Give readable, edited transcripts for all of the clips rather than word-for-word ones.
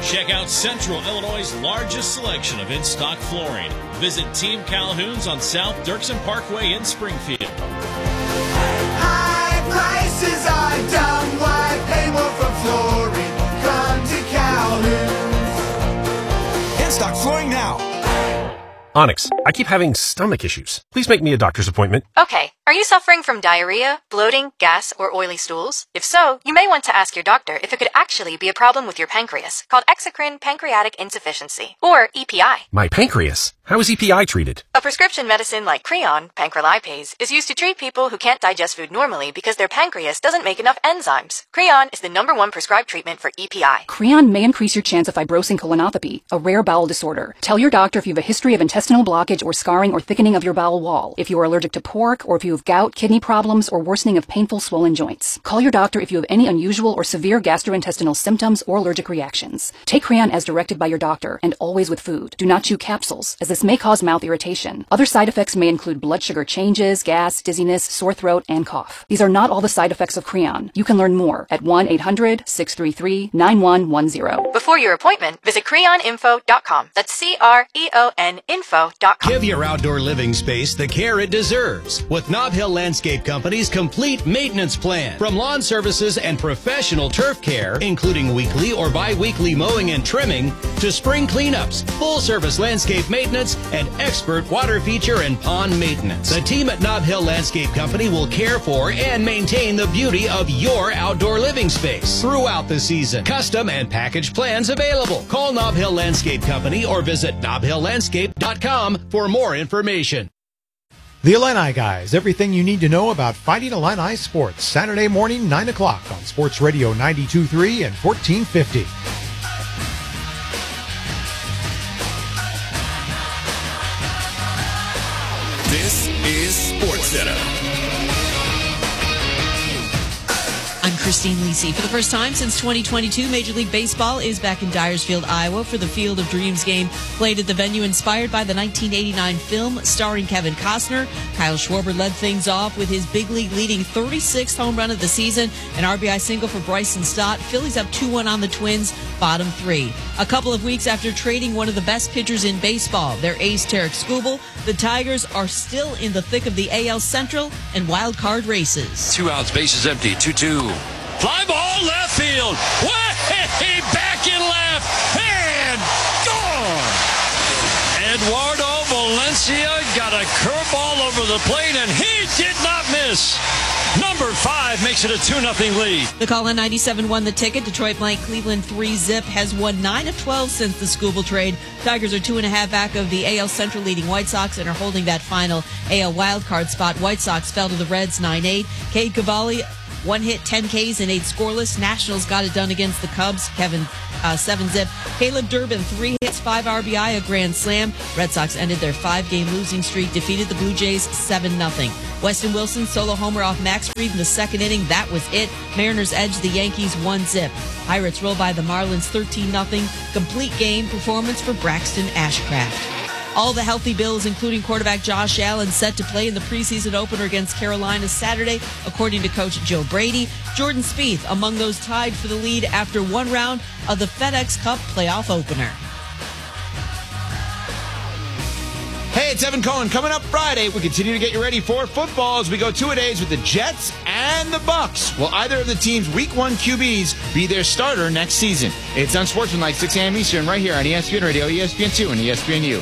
Check out Central Illinois' largest selection of in-stock flooring. Visit Team Calhoun's on South Dirksen Parkway in Springfield. High prices are dumb. Why pay more for flooring? Come to Calhoun's. In-stock flooring now. Onyx, I keep having stomach issues. Please make me a doctor's appointment. Okay. Are you suffering from diarrhea, bloating, gas, or oily stools? If so, you may want to ask your doctor if it could actually be a problem with your pancreas, called exocrine pancreatic insufficiency, or EPI. My pancreas? How is EPI treated? A prescription medicine like Creon, pancrelipase, is used to treat people who can't digest food normally because their pancreas doesn't make enough enzymes. Creon is the #1 prescribed treatment for EPI. Creon may increase your chance of fibrosing colonopathy, a rare bowel disorder. Tell your doctor if you have a history of intestinal blockage or scarring or thickening of your bowel wall, if you are allergic to pork, or if you have gout, kidney problems, or worsening of painful swollen joints. Call your doctor if you have any unusual or severe gastrointestinal symptoms or allergic reactions. Take Creon as directed by your doctor, and always with food. Do not chew capsules, as this may cause mouth irritation. Other side effects may include blood sugar changes, gas, dizziness, sore throat, and cough. These are not all the side effects of Creon. You can learn more at 1-800-633-9110. Before your appointment, visit creoninfo.com. That's CREON info.com. Give your outdoor living space the care it deserves with Nob Hill Landscape Company's complete maintenance plan. From lawn services and professional turf care, including weekly or bi-weekly mowing and trimming, to spring cleanups, full-service landscape maintenance, and expert water feature and pond maintenance. The team at Nob Hill Landscape Company will care for and maintain the beauty of your outdoor living space throughout the season. Custom and package plans available. Call Nob Hill Landscape Company or visit nobhilllandscape.com for more information. The Illini Guys, everything you need to know about Fighting Illini sports. Saturday morning, 9 o'clock on Sports Radio 92.3 and 1450. This is Sports Center. I'm Christine Lisi. For the first time since 2022, Major League Baseball is back in Dyersfield, Iowa for the Field of Dreams game played at the venue inspired by the 1989 film starring Kevin Costner. Kyle Schwarber led things off with his big league leading 36th home run of the season, an RBI single for Bryson Stott. Phillies up 2-1 on the Twins, bottom three. A couple of weeks after trading one of the best pitchers in baseball, their ace Tarek Skubal, the Tigers are still in the thick of the AL Central and wild card races. 2 outs, bases empty, 2-2. Fly ball left field. Way back in left. And gone. Eduardo Valencia got a curveball over the plate, and he did not miss. Number 5 makes it a 2-0 lead. The call on 97 won the ticket. Detroit blank Cleveland 3-zip, has won 9 of 12 since the Skubal trade. Tigers are 2.5 back of the AL Central leading White Sox and are holding that final AL wildcard spot. White Sox fell to the Reds 9-8. Cade Cavalli, 1 hit, 10 Ks, and 8 scoreless. Nationals got it done against the Cubs. Kevin 7-zip. Caleb Durbin, 3 hits, 5 RBI, a grand slam. Red Sox ended their 5-game losing streak, defeated the Blue Jays 7-0. Weston Wilson solo homer off Max Fried in the second inning. That was it. Mariners edged the Yankees 1-zip. Pirates roll by the Marlins 13-0. Complete game performance for Braxton Ashcraft. All the healthy Bills, including quarterback Josh Allen, set to play in the preseason opener against Carolina Saturday, according to coach Joe Brady. Jordan Spieth among those tied for the lead after one round of the FedEx Cup playoff opener. Hey, it's Evan Cohen. Coming up Friday, we continue to get you ready for football as we go 2-a-days with the Jets and the Bucks. Will either of the team's Week 1 QBs be their starter next season? It's Unsportsmanlike, 6 a.m. Eastern, right here on ESPN Radio, ESPN2, and ESPNU.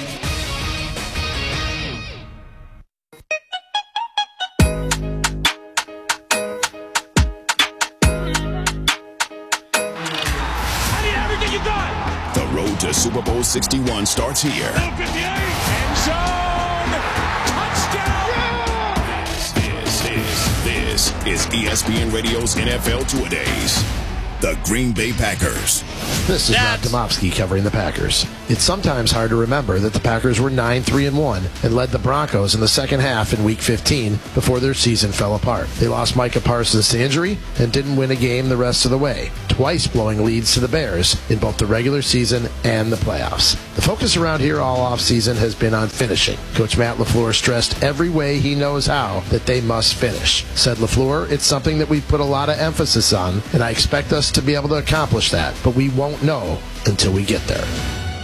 To Super Bowl 61 starts here. End zone. Touchdown. This is ESPN Radio's NFL Two-A-Days. The Green Bay Packers. This is Matt Domofsky covering the Packers. It's sometimes hard to remember that the Packers were 9-3-1 and led the Broncos in the second half in Week 15 before their season fell apart. They lost Micah Parsons to injury and didn't win a game the rest of the way, twice blowing leads to the Bears in both the regular season and the playoffs. The focus around here all offseason has been on finishing. Coach Matt LaFleur stressed every way he knows how that they must finish. Said LaFleur, it's something that we put a lot of emphasis on, and I expect us to be able to accomplish that, but we won't don't know until we get there.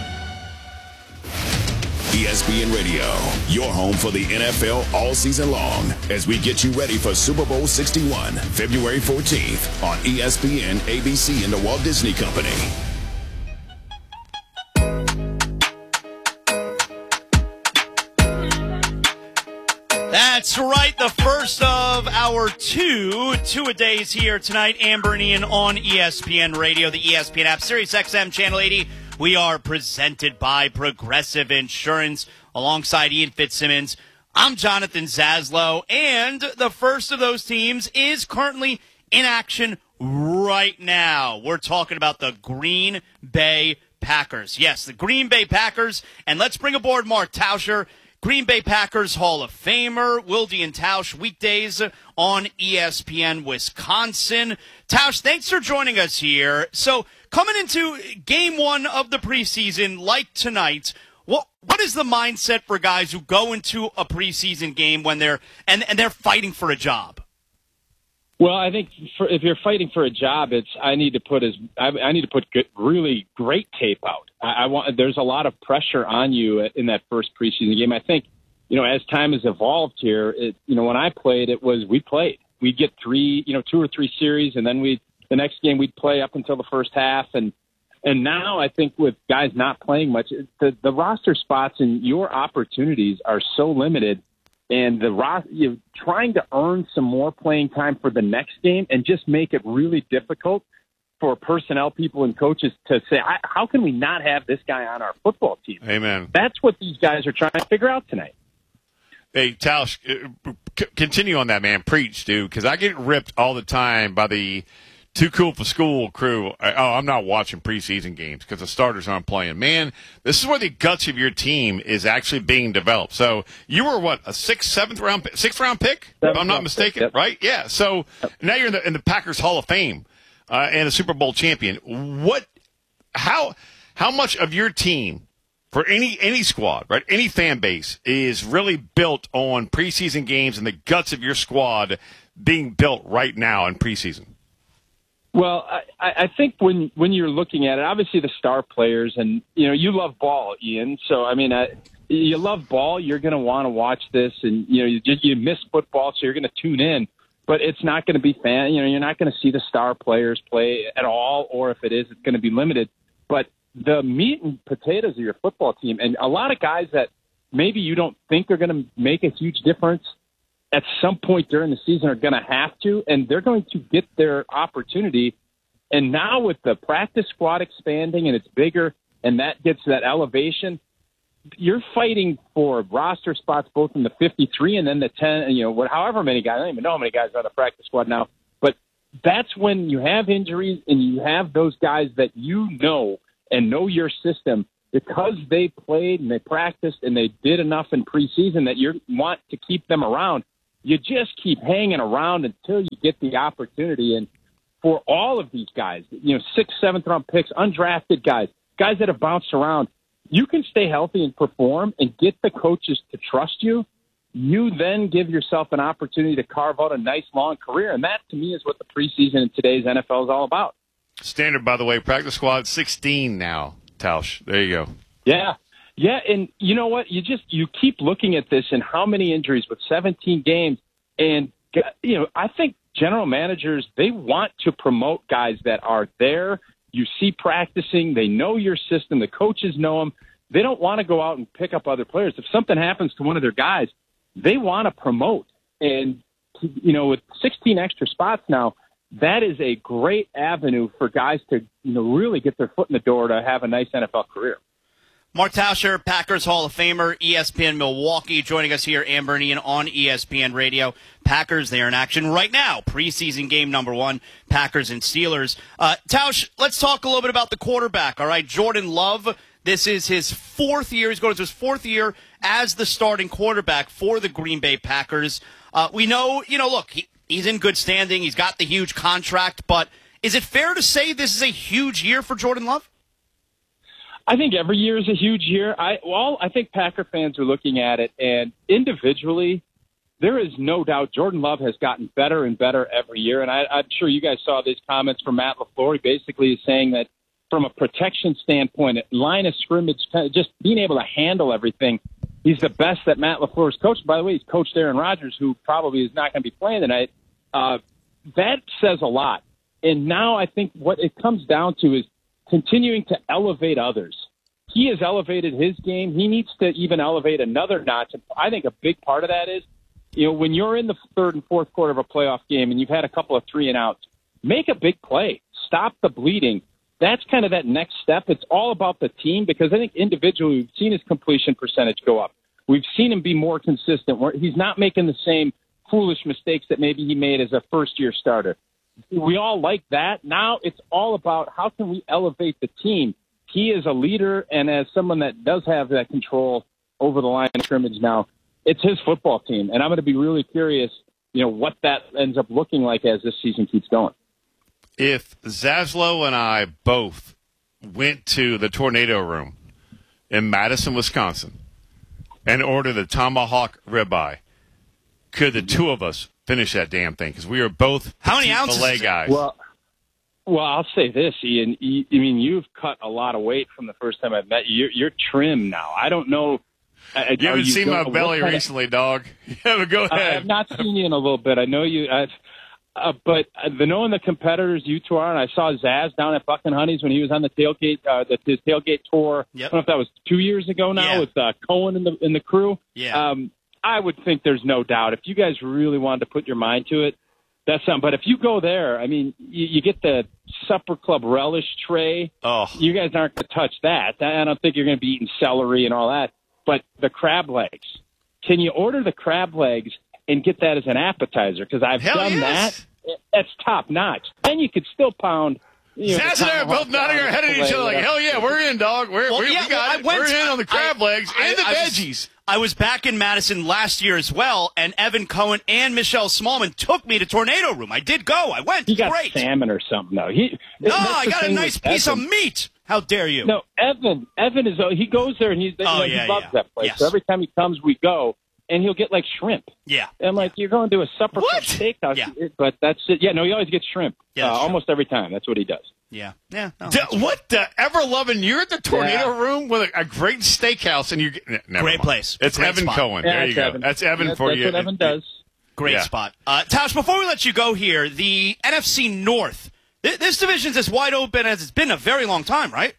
ESPN Radio, your home for the NFL all season long, as we get you ready for Super Bowl 61, February 14th on ESPN, ABC, and the Walt Disney Company. That's right, the first of our two-a-days here tonight. Amber and Ian on ESPN Radio, the ESPN app, Sirius XM Channel 80. We are presented by Progressive Insurance. Alongside Ian Fitzsimmons, I'm Jonathan Zaslow, and the first of those teams is currently in action right now. We're talking about the Green Bay Packers. Yes, the Green Bay Packers, and let's bring aboard Mark Tauscher, Green Bay Packers Hall of Famer, Wilde and Tausch, weekdays on ESPN Wisconsin. Tausch, thanks for joining us here. So, coming into game one of the preseason, like tonight, what is the mindset for guys who go into a preseason game when they're fighting for a job? Well, I think if you're fighting for a job, I need to put really great tape out. There's a lot of pressure on you in that first preseason game. I think, as time has evolved here, when I played, we played. We'd get 2 or 3 series, and then the next game we'd play up until the first half. And now I think with guys not playing much, the roster spots and your opportunities are so limited. And trying to earn some more playing time for the next game and just make it really difficult for personnel people and coaches to say, how can we not have this guy on our football team? Amen. That's what these guys are trying to figure out tonight. Hey, Tausch, continue on that, man. Preach, dude, because I get ripped all the time by the Too Cool for School crew. I'm not watching preseason games because the starters aren't playing. Man, this is where the guts of your team is actually being developed. So you were, a sixth round pick, if I'm not mistaken, yep. Right? Yeah. So now you're in the Packers Hall of Fame and a Super Bowl champion. How much of your team, for any squad, right, any fan base, is really built on preseason games and the guts of your squad being built right now in preseason? Well, I think when you're looking at it, obviously the star players, and you love ball, Ian. So you love ball. You're going to want to watch this, and you miss football, so you're going to tune in. But it's not going to be fan. You're not going to see the star players play at all, or if it is, it's going to be limited. But the meat and potatoes of your football team, and a lot of guys that maybe you don't think are going to make a huge difference at some point during the season are going to have to, and they're going to get their opportunity. And now with the practice squad expanding and it's bigger and that gets that elevation, you're fighting for roster spots both in the 53 and then the 10, however many guys. I don't even know how many guys are on the practice squad now. But that's when you have injuries and you have those guys that and know your system because they played and they practiced and they did enough in preseason that you want to keep them around. You just keep hanging around until you get the opportunity. And for all of these guys, 6th, 7th round picks, undrafted guys that have bounced around, you can stay healthy and perform and get the coaches to trust you. You then give yourself an opportunity to carve out a nice long career. And that, to me, is what the preseason in today's NFL is all about. Standard, by the way, practice squad 16 now, Tausch. There you go. Yeah. Yeah, and you know what? You keep looking at this and how many injuries with 17 games. And, I think general managers, they want to promote guys that are there. You see practicing. They know your system. The coaches know them. They don't want to go out and pick up other players. If something happens to one of their guys, they want to promote. And, with 16 extra spots now, that is a great avenue for guys to, really get their foot in the door to have a nice NFL career. Mark Tauscher, Packers Hall of Famer, ESPN Milwaukee, joining us here, Amber and Ian on ESPN Radio. Packers, they are in action right now. Preseason game number 1, Packers and Steelers. Tausch, let's talk a little bit about the quarterback, all right? Jordan Love, this is his 4th year. He's going to his 4th year as the starting quarterback for the Green Bay Packers. We know, look, he's in good standing. He's got the huge contract, but is it fair to say this is a huge year for Jordan Love? I think every year is a huge year. I think Packer fans are looking at it, and individually, there is no doubt Jordan Love has gotten better and better every year. And I'm sure you guys saw these comments from Matt LaFleur. He basically is saying that from a protection standpoint, line of scrimmage, kind of just being able to handle everything. He's the best that Matt LaFleur's coached. By the way, he's coached Aaron Rodgers, who probably is not going to be playing tonight. That says a lot. And now I think what it comes down to is continuing to elevate others. He has elevated his game. He needs to even elevate another notch. I think a big part of that is, when you're in the third and fourth quarter of a playoff game and you've had a couple of 3-and-outs, make a big play. Stop the bleeding. That's kind of that next step. It's all about the team because I think individually we've seen his completion percentage go up. We've seen him be more consistent. He's not making the same foolish mistakes that maybe he made as a first-year starter. We all like that. Now it's all about how can we elevate the team. He is a leader, and as someone that does have that control over the line of scrimmage now, it's his football team. And I'm going to be really curious, what that ends up looking like as this season keeps going. If Zaslow and I both went to the Tornado Room in Madison, Wisconsin, and ordered the tomahawk ribeye, could the two of us finish that damn thing? Because we are both how many ounces filet guys. Well, I'll say this, Ian. You've cut a lot of weight from the first time I met you. You're trim now. I don't know. You haven't seen my belly recently, dog. Yeah, but go ahead. I have not seen you in a little bit. I know you. But knowing the competitors you two are, and I saw Zaz down at Buck and Honey's when he was on the tailgate, his tailgate tour. Yep. I don't know if that was 2 years ago now with Cohen and the crew. Yeah. I would think there's no doubt if you guys really wanted to put your mind to it, that's something. But if you go there, I mean, you get the Supper Club relish tray. Oh. You guys aren't going to touch that. I don't think you're going to be eating celery and all that. But the crab legs, can you order the crab legs and get that as an appetizer? Because I've done that. That's top notch. Then you could still pound. Zaz and I are both nodding our head at each other like, hell yeah, we're in, dog. We're in on the crab legs and the veggies. I was back in Madison last year as well, and Evan Cohen and Michelle Smallman took me to Tornado Room. I did go. I went. He got great. salmon or something, though. I got a nice piece of meat. How dare you? No, Evan is. He goes there and he loves that place. Yes. So every time he comes, we go. And he'll get, like, shrimp. Yeah. And, like, you're going to a Supper Club steakhouse. Yeah. But that's it. Yeah, no, he always gets shrimp. Yeah, almost every time. That's what he does. Yeah. Yeah. No, what the ever-loving? You're at the Tornado Room with a great steakhouse, and you get... Great place. It's great Evan spot. Cohen. Yeah, there you go. Evan. That's Evan for you. That's what Evan does. Great spot. Tausch, before we let you go here, the NFC North, this division's as wide open as it's been a very long time, right?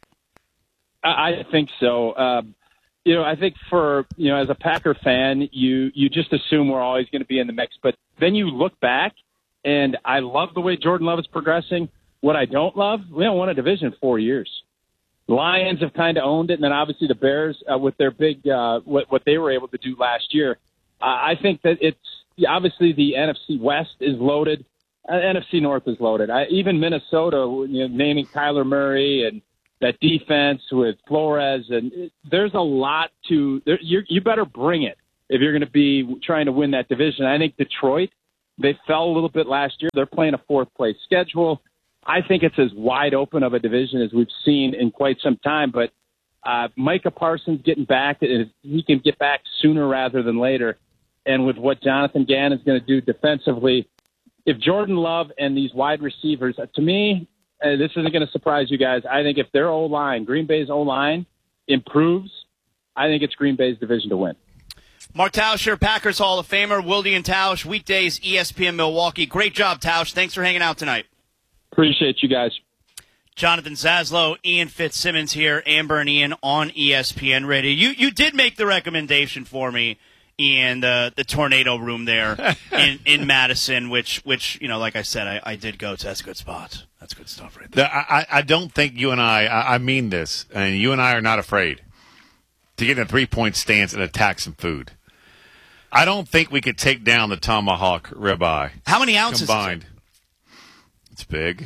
I think so. I think for, as a Packer fan, you just assume we're always going to be in the mix. But then you look back, and I love the way Jordan Love is progressing. What I don't love, we haven't won a division in 4 years. Lions have kind of owned it, and then obviously the Bears with their big what they were able to do last year. I think that it's obviously the NFC West is loaded. NFC North is loaded. Even Minnesota, naming Kyler Murray and that defense with Flores, and there's a lot to. You better bring it if you're going to be trying to win that division. I think Detroit, they fell a little bit last year. They're playing a fourth-place schedule. I think it's as wide open of a division as we've seen in quite some time. But Micah Parsons getting back, he can get back sooner rather than later. And with what Jonathan Gannon is going to do defensively, if Jordan Love and these wide receivers, to me, this isn't going to surprise you guys. I think if their O-line, Green Bay's O-line, improves, I think it's Green Bay's division to win. Mark Tauscher, Packers Hall of Famer, Wilde and Tausch, weekdays, ESPN Milwaukee. Great job, Tausch. Thanks for hanging out tonight. Appreciate you guys. Jonathan Zaslow, Ian Fitzsimmons here, Amber and Ian on ESPN Radio. You did make the recommendation for me, Ian, the Tornado Room there in Madison, which like I said, I did go to. That's a good spot. That's good stuff right there. I don't think you and I mean this, and you and I are not afraid to get in a three-point stance and attack some food. I don't think we could take down the tomahawk ribeye. How many ounces combined? It's big.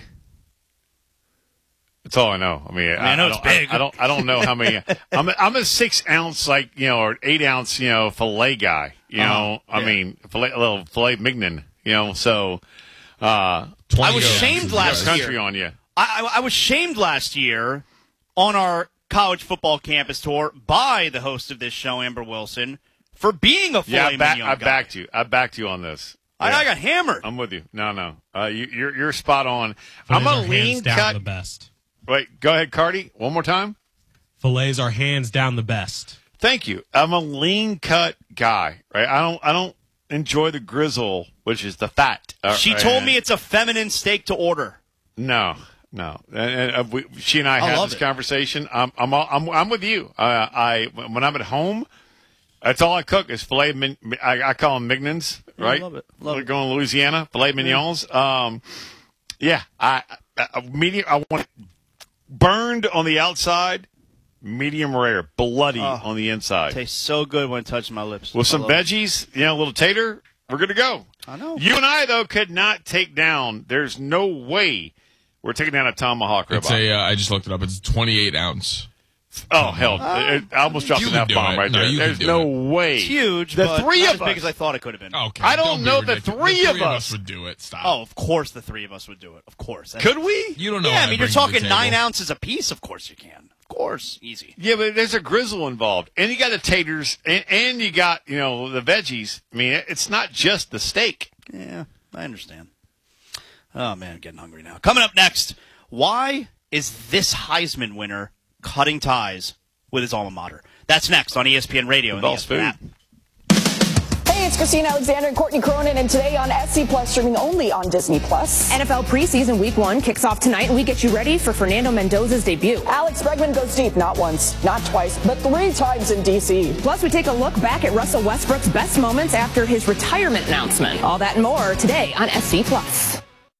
That's all I know. I mean, I know it's big. I don't know how many. I'm a 6 ounce, or 8 ounce, fillet guy. I mean, little filet mignon. So. I was shamed last country year. On you. I was shamed last year on our college football campus tour by the host of this show, Amber Wilson, for being a filet mignon guy. I backed you on this. I got hammered. I'm with you. No. You're spot on. I'm a lean cut. The best. Wait, go ahead, Cardi. One more time. Fillets are hands down the best. Thank you. I'm a lean cut guy, right? I don't enjoy the grizzle, which is the fat. She told me it's a feminine steak to order. No. And she and I had this conversation. I'm with you. When I'm at home, that's all I cook is filet. I call them mignons, right? Love it. We're going to Louisiana, filet mignons. Medium. I want it burned on the outside, medium rare, bloody on the inside. Tastes so good when it touches my lips. With some veggies, a little tater, we're good to go. I know. You and I, though, could not take down. There's no way we're taking down a tomahawk ribeye. I just looked it up. It's 28 ounce. Oh, hell. I almost dropped an F-bomb right there. There's no way. It's huge, the but three not of as big us. as I thought it could have been. Okay. I don't know the three of us would do it. Stop. Oh, of course the three of us would do it. Of course. Could we? You don't know. Yeah, what you're bring to the talking table. 9 ounces a piece. Of course you can. Of course. Easy. Yeah, but there's a grizzle involved. And you got the taters, and you got, the veggies. I mean, it's not just the steak. Yeah, I understand. Oh, man, I'm getting hungry now. Coming up next, why is this Heisman winner cutting ties with his alma mater? That's next on ESPN Radio and the ESPN app. Hey, it's Christina Alexander and Courtney Cronin, and today on SC Plus, streaming only on Disney Plus. NFL preseason week 1 kicks off tonight, and we get you ready for Fernando Mendoza's debut. Alex Bregman goes deep, not once, not twice, but 3 times in D.C. Plus, we take a look back at Russell Westbrook's best moments after his retirement announcement. All that and more today on SC Plus.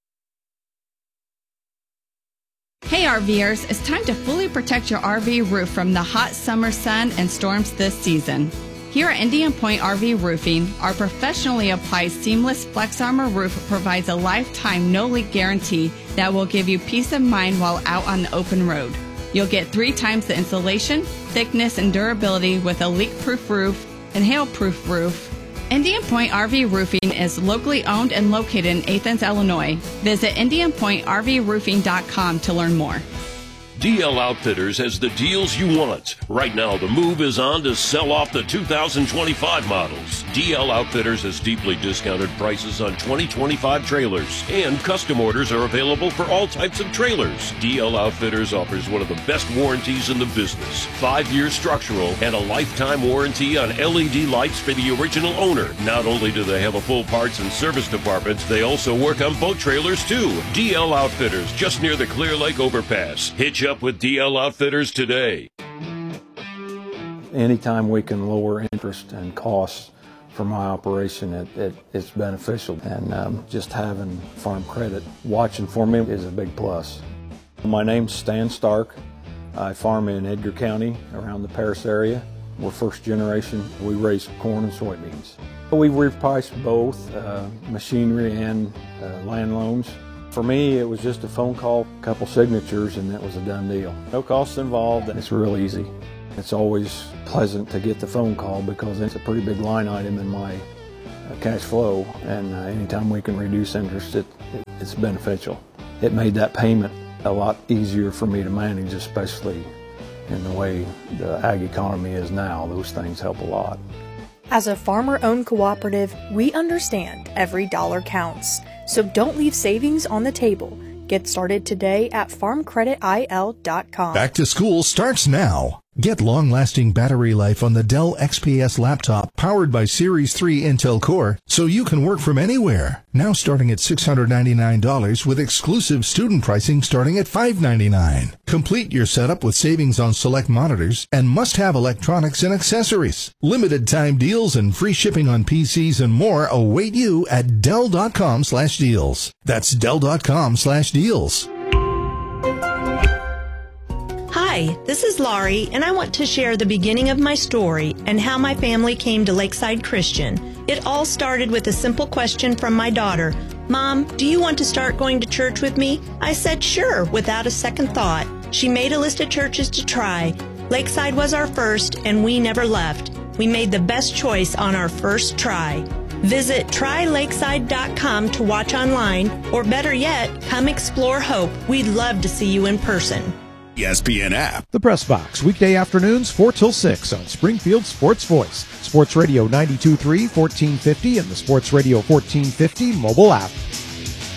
Hey RVers, it's time to fully protect your RV roof from the hot summer sun and storms this season. Here at Indian Point RV Roofing, our professionally applied seamless Flex Armor roof provides a lifetime no-leak guarantee that will give you peace of mind while out on the open road. You'll get 3 times the insulation, thickness, and durability with a leak-proof roof and hail-proof roof. Indian Point RV Roofing is locally owned and located in Athens, Illinois. Visit IndianPointRVRoofing.com to learn more. DL Outfitters has the deals you want. Right now, the move is on to sell off the 2025 models. DL Outfitters has deeply discounted prices on 2025 trailers, and custom orders are available for all types of trailers. DL Outfitters offers one of the best warranties in the business. 5-year structural and a lifetime warranty on LED lights for the original owner. Not only do they have a full parts and service department, they also work on boat trailers too. DL Outfitters, just near the Clear Lake overpass. Hitch up with DL Outfitters today. Anytime we can lower interest and costs for my operation, it's beneficial. And just having Farm Credit watching for me is a big plus. My name's Stan Stark. I farm in Edgar County around the Paris area. We're first generation. We raise corn and soybeans. We reprice both machinery and land loans. For me, it was just a phone call, a couple signatures, and that was a done deal. No costs involved, and it's real easy. It's always pleasant to get the phone call because it's a pretty big line item in my cash flow, and anytime we can reduce interest, it's beneficial. It made that payment a lot easier for me to manage, especially in the way the ag economy is now. Those things help a lot. As a farmer-owned cooperative, we understand every dollar counts. So don't leave savings on the table. Get started today at farmcreditil.com. Back to school starts now. Get long-lasting battery life on the Dell XPS laptop powered by Series 3 Intel Core so you can work from anywhere. Now starting at $699 with exclusive student pricing starting at $599. Complete your setup with savings on select monitors and must-have electronics and accessories. Limited time deals and free shipping on PCs and more await you at Dell.com/deals. That's Dell.com/deals. Hi, this is Laurie, and I want to share the beginning of my story and how my family came to Lakeside Christian. It all started with a simple question from my daughter. Mom, do you want to start going to church with me? I said sure, without a second thought. She made a list of churches to try. Lakeside was our first, and we never left. We made the best choice on our first try. Visit trylakeside.com to watch online, or better yet, come explore Hope. We'd love to see you in person. ESPN app. The Press Box, weekday afternoons 4 till 6 on Springfield Sports Voice, Sports Radio 92.3, 1450, and the Sports Radio 1450 mobile app.